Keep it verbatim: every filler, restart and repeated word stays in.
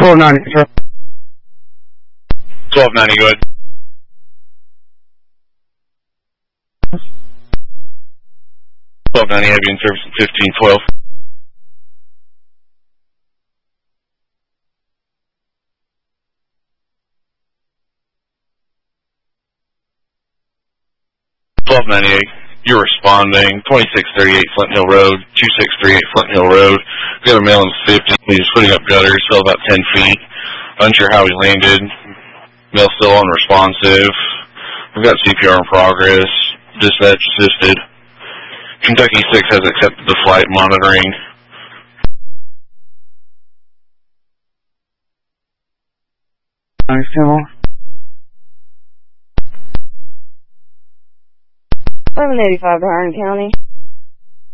twelve ninety, sir. twelve ninety, go ahead. twelve ninety, have you in service at fifteen twelve. twelve ninety-eight, you're responding, twenty-six thirty-eight Flint Hill Road, two six three eight Flint Hill Road. The other male is fifty, he's putting up gutters, fell about ten feet. Unsure how he landed. Male still unresponsive. We've got C P R in progress. Dispatch assisted. Kentucky six has accepted the flight monitoring. Thanks, Tim. eleven eighty-five to Iron County.